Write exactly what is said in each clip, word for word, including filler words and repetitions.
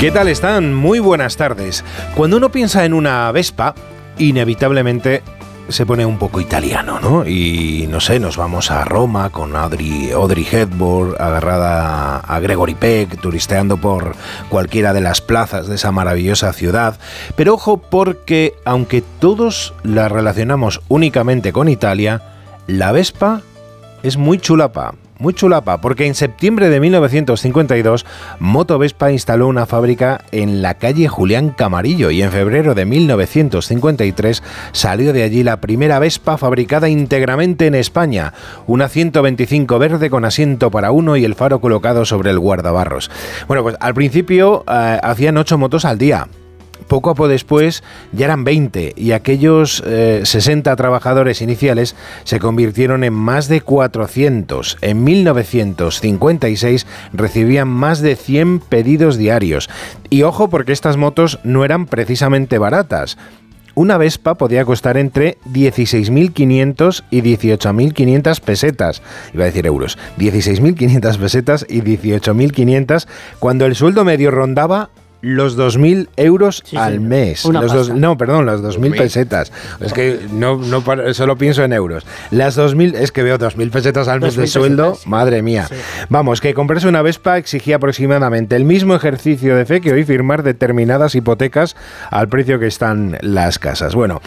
¿Qué tal están? Muy buenas tardes. Cuando uno piensa en una Vespa, inevitablemente se pone un poco italiano, ¿no? Y no sé, nos vamos a Roma con Audrey, Audrey Hepburn agarrada a Gregory Peck, turisteando por cualquiera de las plazas de esa maravillosa ciudad. Pero ojo, porque aunque todos la relacionamos únicamente con Italia, la Vespa es muy chulapa. Muy chulapa, porque en septiembre de mil novecientos cincuenta y dos Moto Vespa instaló una fábrica en la calle Julián Camarillo y en febrero de mil novecientos cincuenta y tres salió de allí la primera Vespa fabricada íntegramente en España, una ciento veinticinco verde con asiento para uno y el faro colocado sobre el guardabarros. Bueno, pues al principio eh, hacían ocho motos al día. Poco a poco después ya eran veinte y aquellos eh, sesenta trabajadores iniciales se convirtieron en más de cuatrocientos. En mil novecientos cincuenta y seis recibían más de cien pedidos diarios. Y ojo, porque estas motos no eran precisamente baratas. Una Vespa podía costar entre dieciséis mil quinientos y dieciocho mil quinientas pesetas. Iba a decir euros. dieciséis mil quinientas pesetas y dieciocho mil quinientas, cuando el sueldo medio rondaba los dos mil euros sí, al mes. Los dos, no, perdón, las dos mil pesetas. Es que no, no solo pienso en euros. Las dos mil, es que veo dos mil pesetas al mes de sueldo. Pesetas, sí. Madre mía. Sí. Vamos, que comprarse una Vespa exigía aproximadamente el mismo ejercicio de fe que hoy firmar determinadas hipotecas al precio que están las casas. Bueno,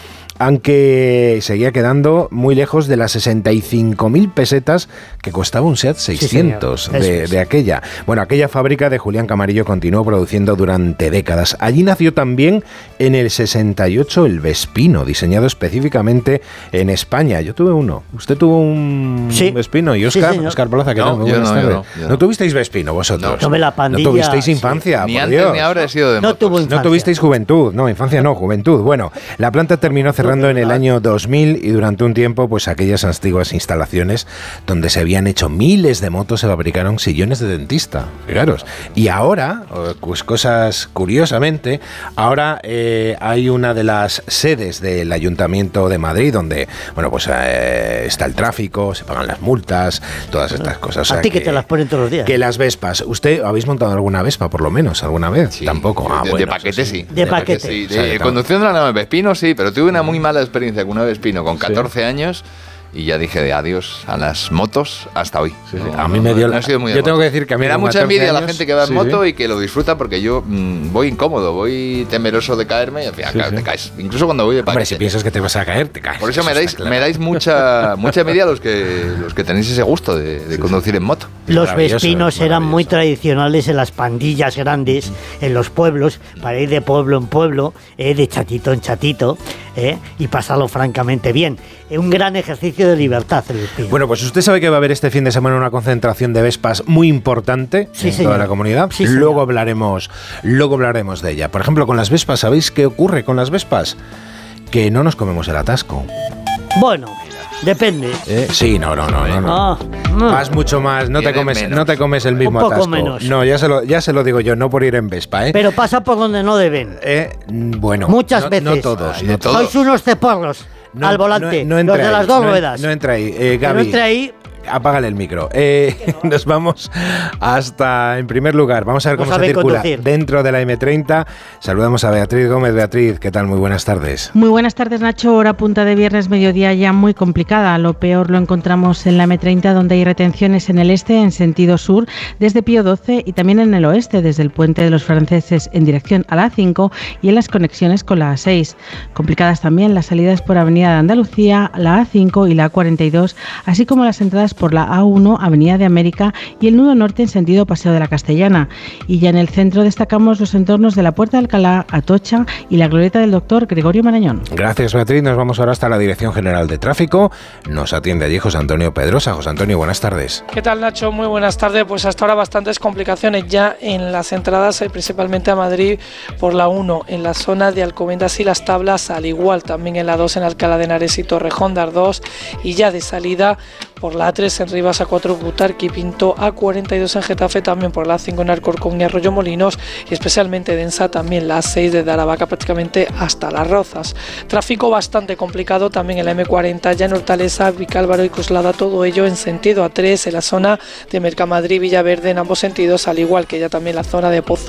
aunque seguía quedando muy lejos de las sesenta y cinco mil pesetas que costaba un SEAT seiscientos sí, de, de aquella. Bueno, aquella fábrica de Julián Camarillo continuó produciendo durante décadas. Allí nació también en el sesenta y ocho el Vespino, diseñado específicamente en España. Yo tuve uno. ¿Usted tuvo un sí. Vespino? ¿Y Óscar? Sí, Óscar Plaza, que no, no, yo no, yo no, yo no. ¿No tuvisteis Vespino vosotros? No, tuve la pandilla. ¿No tuvisteis infancia? Sí. Ni por antes Dios. ni ahora he sido de no, motos. tuvo no tuvisteis juventud. No, infancia no, juventud. Bueno, la planta terminó cerrando en el año dos mil y durante un tiempo pues aquellas antiguas instalaciones donde se habían hecho miles de motos se fabricaron sillones de dentista, fijaros. Y ahora, pues cosas curiosamente, ahora eh, hay una de las sedes del Ayuntamiento de Madrid donde, bueno, pues eh, está el tráfico, se pagan las multas, todas estas cosas. O sea, a ti que, que te las ponen todos los días. Que las Vespas, ¿usted habéis montado alguna Vespa por lo menos alguna vez? Sí, Tampoco. Sí, Ah, de, bueno, de paquete sí. De, de paquete. Sí. De, de, conduciendo la nave Vespino sí, pero tuve una muy mala experiencia con una Vespino con catorce sí. años. Y ya dije de adiós a las motos hasta hoy. Sí, sí. No, a mí me dio no, la... no he sido muy Yo tengo que decir que a mí me da mucha envidia años, a la gente que va en sí, moto sí. y que lo disfruta porque yo mmm, voy incómodo, voy temeroso de caerme y al final sí, claro, sí. te caes. Incluso cuando voy de paquete. Hombre, si piensas que te vas a caer, te caes. Por eso, eso me dais, claro. me dais mucha mucha envidia a los que los que tenéis ese gusto de, de sí, conducir sí. en moto. Los Vespinos eran muy tradicionales en las pandillas grandes, en los pueblos, para ir de pueblo en pueblo, eh, de chatito en chatito, eh, y pasarlo francamente bien. Un gran ejercicio de libertad el Vespino. Bueno, pues usted sabe que va a haber este fin de semana una concentración de Vespas muy importante sí, en señor. toda la comunidad. Sí, luego señor. hablaremos, luego hablaremos de ella. Por ejemplo, con las Vespas, ¿sabéis qué ocurre con las Vespas? Que no nos comemos el atasco. Bueno, depende. ¿Eh? Sí, no, no, no, no, no. Ah, no. Vas mucho más, no te comes, no te comes el mismo Un poco atasco. menos. No, ya se lo, ya se lo digo yo, no por ir en Vespa, ¿eh? Pero pasa por donde no deben. Eh, bueno, muchas no, veces. no todos, Ay, no de todos. Sois unos ceporros. No, al volante, no, no los de ahí, las dos no, ruedas. No entra ahí, eh, Gaby. No entra ahí. Apágale el micro. Eh, nos vamos hasta, en primer lugar, vamos a ver cómo se circula conducir. Dentro de la eme treinta. Saludamos a Beatriz Gómez. Beatriz, ¿qué tal? Muy buenas tardes. Muy buenas tardes, Nacho. Hora punta de viernes, mediodía ya muy complicada. Lo peor lo encontramos en la eme treinta, donde hay retenciones en el este, en sentido sur, desde Pío doce y también en el oeste, desde el Puente de los Franceses en dirección a la A cinco y en las conexiones con la A seis. Complicadas también las salidas por Avenida de Andalucía, la A cinco y la A cuarenta y dos, así como las entradas por la A uno, Avenida de América y el nudo norte en sentido Paseo de la Castellana. Y ya en el centro destacamos los entornos de la Puerta de Alcalá, Atocha y la glorieta del doctor Gregorio Marañón. Gracias, Beatriz. Nos vamos ahora hasta la Dirección General de Tráfico. Nos atiende allí José Antonio Pedrosa. José Antonio, buenas tardes. ¿Qué tal, Nacho? Muy buenas tardes. Pues hasta ahora bastantes complicaciones ya en las entradas, principalmente a Madrid por la uno, en la zona de Alcobendas y Las Tablas, al igual también en la dos en Alcalá de Henares y Torrejón de Ardoz, y ya de salida por la A tres en Rivas, A cuatro Butarque, Pinto, A cuarenta y dos en Getafe, también por la A cinco en Alcorcón y Arroyomolinos, y especialmente densa también la A seis desde Aravaca prácticamente hasta Las Rozas. Tráfico bastante complicado también en la eme cuarenta, ya en Hortaleza, Vicálvaro y Coslada, todo ello en sentido A tres en la zona de Mercamadrid, Villaverde en ambos sentidos, al igual que ya también la zona de Pozo